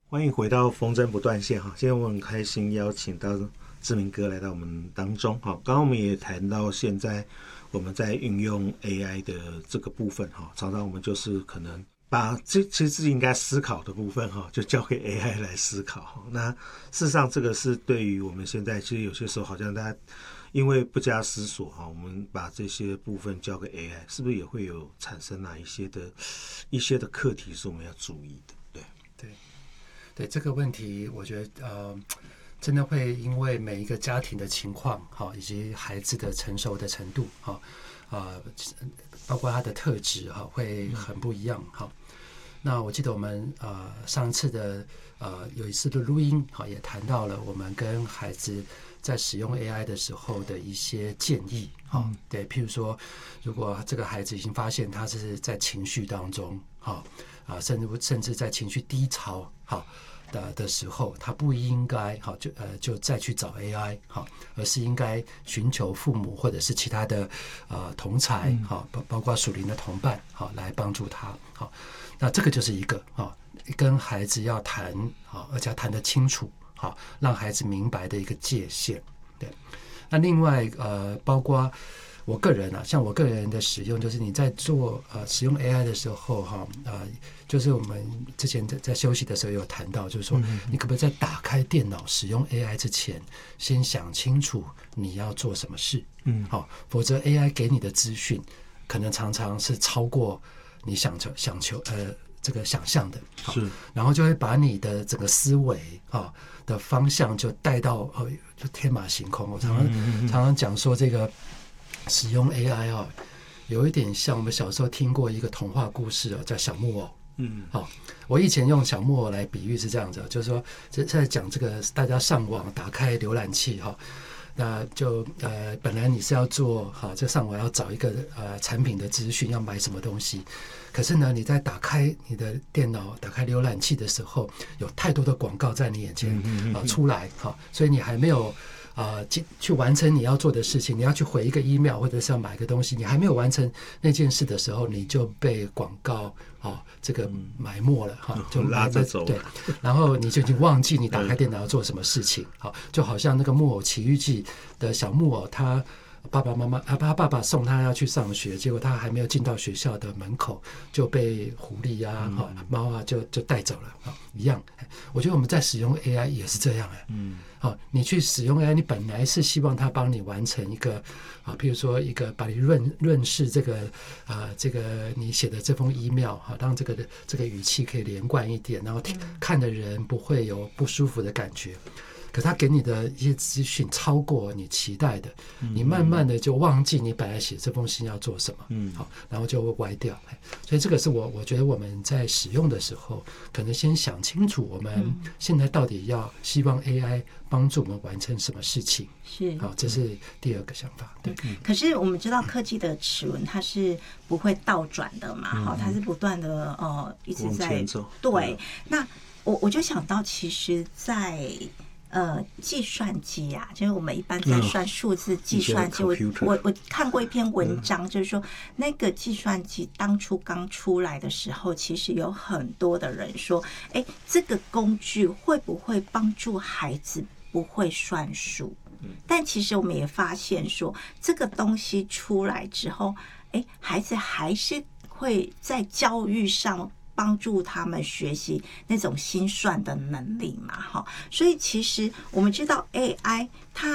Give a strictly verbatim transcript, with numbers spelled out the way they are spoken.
欢迎回到风筝不断线哈，今天我很开心邀请到志明哥来到我们当中哈。刚刚我们也谈到现在我们在运用 A I 的这个部分哈，常常我们就是可能把这其实自己应该思考的部分哈，就交给 A I 来思考。那事实上这个是对于我们现在其实有些时候好像大家因为不加思索哈，我们把这些部分交给 A I， 是不是也会有产生哪一些的一些的课题是我们要注意的？对对。对这个问题，我觉得呃，真的会因为每一个家庭的情况，哈，以及孩子的成熟的程度，哈，啊、呃，包括他的特质，哈，会很不一样，哈。那我记得我们呃上次的呃有一次的录音，哈，也谈到了我们跟孩子在使用 A I 的时候的一些建议，哈，对，譬如说，如果这个孩子已经发现他是在情绪当中，哈。啊，甚至甚至在情绪低潮好的的时候，他不应该好就呃就再去找 A I 好，而是应该寻求父母或者是其他的呃同才好，包包括属灵的同伴好来帮助他好。那这个就是一个好跟孩子要谈好，而且要谈得清楚好，让孩子明白的一个界限。对，那另外呃包括。我个人啊，像我个人的使用，就是你在做呃使用 A I 的时候哈，呃，就是我们之前在在休息的时候有谈到，就是说你可不可以在打开电脑使用 A I 之前，先想清楚你要做什么事，嗯，好，否则 A I 给你的资讯可能常常是超过你想求想求呃这个想象的，是，然后就会把你的整个思维啊的方向就带到呃就天马行空。我常常常常讲说这个。使用 A I 啊，有一点像我们小时候听过一个童话故事啊，叫小木偶。嗯，好、哦，我以前用小木偶来比喻是这样子，就是说在讲这个大家上网打开浏览器哈、哦，那就呃本来你是要做好，这上网要找一个呃产品的资讯，要买什么东西，可是呢你在打开你的电脑、打开浏览器的时候，有太多的广告在你眼前啊、呃、出来哈、哦，所以你还没有。啊、呃，去完成你要做的事情，你要去回一个 email 或者是要买个东西，你还没有完成那件事的时候，你就被广告啊、哦、这个埋没了哈、哦，就拉着走。 对，然后你就已经忘记你打开电脑要做什么事情，好，就好像那个木偶奇遇记的小木偶，他爸爸妈妈啊，他爸爸送他要去上学，结果他还没有进到学校的门口就被狐狸啊、哈、嗯、猫啊就就带走了啊，一样。我觉得我们在使用 A I 也是这样哎，嗯。好，你去使用 A I， 你本来是希望它帮你完成一个啊，譬如说一个把你润润饰这个啊，这个你写的这封 email 哈，让这个这个语气可以连贯一点，然后看的人不会有不舒服的感觉。可他给你的一些资讯超过你期待的，你慢慢的就忘记你本来写这封信要做什么，嗯，好，然后就会歪掉。所以这个是我我觉得我们在使用的时候，可能先想清楚我们现在到底要希望 A I 帮助我们完成什么事情，是好，这是第二个想法。对， 嗯、可是我们知道科技的齿轮它是不会倒转的嘛，好、嗯，它是不断的呃一直在对。嗯、那我我就想到，其实，在呃，计算机啊，就是我们一般在算数字计算机。我我我看过一篇文章，就是说那个计算机当初刚出来的时候，其实有很多的人说，哎，这个工具会不会帮助孩子不会算数？但其实我们也发现说，这个东西出来之后，哎，孩子还是会在教育上帮助他们学习那种心算的能力嘛，哈，所以其实我们知道 A I 它